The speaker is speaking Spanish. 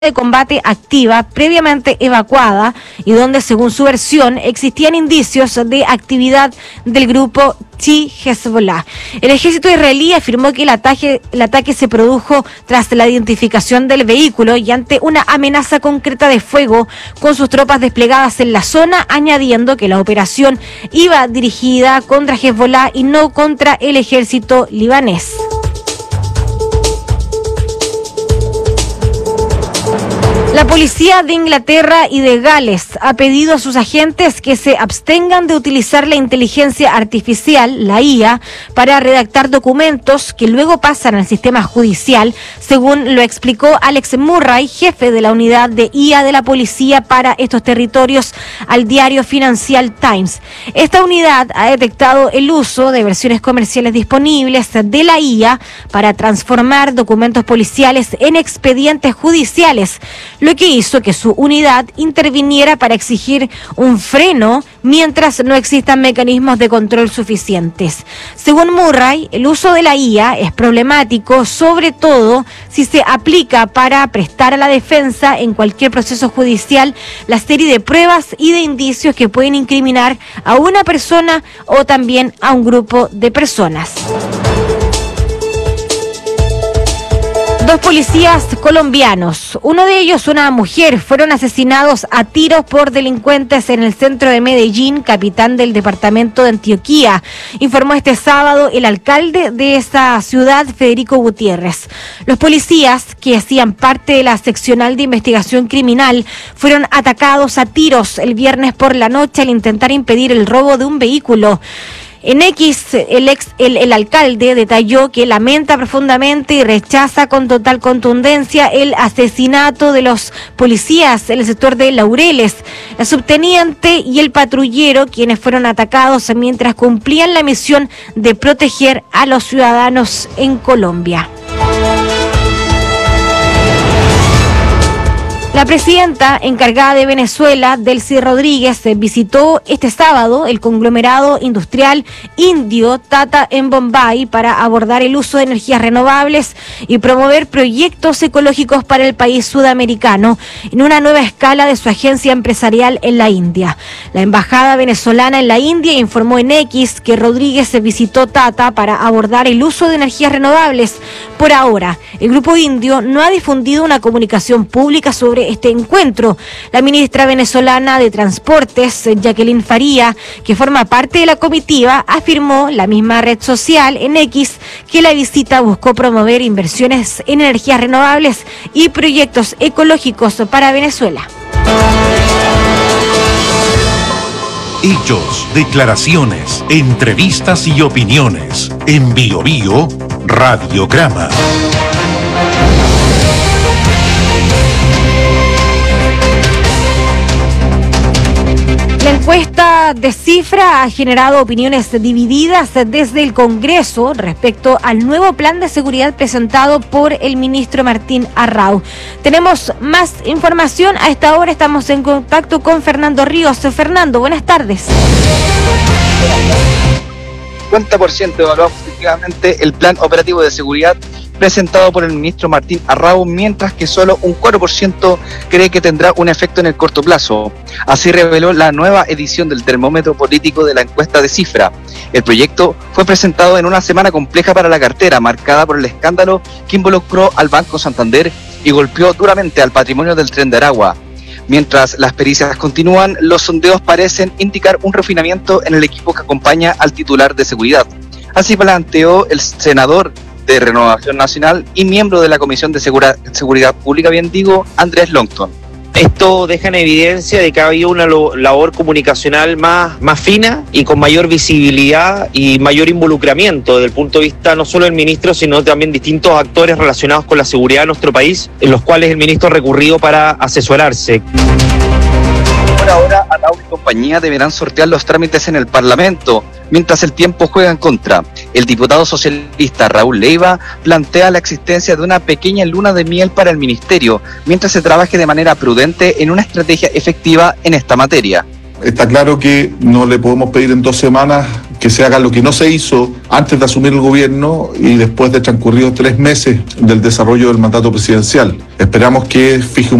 de combate activa, previamente evacuada, y donde, según su versión, existían indicios de actividad del grupo Hezbollah. El ejército israelí afirmó que el ataque se produjo tras la identificación del vehículo y ante una amenaza concreta de fuego con sus tropas desplegadas en la zona, añadiendo que la operación iba dirigida contra Hezbollah y no contra el ejército libanés. La policía de Inglaterra y de Gales ha pedido a sus agentes que se abstengan de utilizar la inteligencia artificial, la IA, para redactar documentos que luego pasan al sistema judicial, según lo explicó Alex Murray, jefe de la unidad de IA de la policía para estos territorios, al diario Financial Times. Esta unidad ha detectado el uso de versiones comerciales disponibles de la IA para transformar documentos policiales en expedientes judiciales, lo que hizo que su unidad interviniera para exigir un freno mientras no existan mecanismos de control suficientes. Según Murray, el uso de la IA es problemático, sobre todo si se aplica para prestar a la defensa en cualquier proceso judicial la serie de pruebas y de indicios que pueden incriminar a una persona o también a un grupo de personas. Dos policías colombianos, uno de ellos una mujer, fueron asesinados a tiros por delincuentes en el centro de Medellín, capital del departamento de Antioquia, informó este sábado el alcalde de esa ciudad, Federico Gutiérrez. Los policías, que hacían parte de la seccional de investigación criminal, fueron atacados a tiros el viernes por la noche al intentar impedir el robo de un vehículo. En X, el alcalde detalló que lamenta profundamente y rechaza con total contundencia el asesinato de los policías en el sector de Laureles, la subteniente y el patrullero, quienes fueron atacados mientras cumplían la misión de proteger a los ciudadanos en Colombia. La presidenta encargada de Venezuela, Delcy Rodríguez, visitó este sábado el conglomerado industrial indio Tata en Bombay para abordar el uso de energías renovables y promover proyectos ecológicos para el país sudamericano en una nueva escala de su agencia empresarial en la India. La embajada venezolana en la India informó en X que Rodríguez visitó Tata para abordar el uso de energías renovables. Por ahora, el grupo indio no ha difundido una comunicación pública sobre este encuentro. La ministra venezolana de Transportes, Jacqueline Faría, que forma parte de la comitiva, afirmó la misma red social en X que la visita buscó promover inversiones en energías renovables y proyectos ecológicos para Venezuela. Hechos, declaraciones, entrevistas y opiniones. En Bio Bio Radiograma. La encuesta de Cifra ha generado opiniones divididas desde el Congreso respecto al nuevo plan de seguridad presentado por el ministro Martín Arrau. Tenemos más información. A esta hora estamos en contacto con Fernando Ríos. Fernando, buenas tardes. 50% evaluado positivamente el plan operativo de seguridad presentado por el ministro Martín Arrau, mientras que solo un 4% cree que tendrá un efecto en el corto plazo. Así reveló la nueva edición del termómetro político de la encuesta de Cifra. El proyecto fue presentado en una semana compleja para la cartera, marcada por el escándalo que involucró al Banco Santander y golpeó duramente al patrimonio del Tren de Aragua. Mientras las pericias continúan, los sondeos parecen indicar un refinamiento en el equipo que acompaña al titular de seguridad. Así planteó el senador de Renovación Nacional y miembro de la Comisión de Seguridad Pública, Andrés Longton. Esto deja en evidencia de que ha habido una labor comunicacional más fina y con mayor visibilidad y mayor involucramiento desde el punto de vista no solo del ministro, sino también distintos actores relacionados con la seguridad de nuestro país, en los cuales el ministro ha recurrido para asesorarse. Por ahora, Arrau y compañía deberán sortear los trámites en el Parlamento, mientras el tiempo juega en contra. El diputado socialista Raúl Leiva plantea la existencia de una pequeña luna de miel para el ministerio, mientras se trabaje de manera prudente en una estrategia efectiva en esta materia. Está claro que no le podemos pedir en 2 semanas que se haga lo que no se hizo antes de asumir el gobierno y después de transcurridos 3 meses del desarrollo del mandato presidencial. Esperamos que fije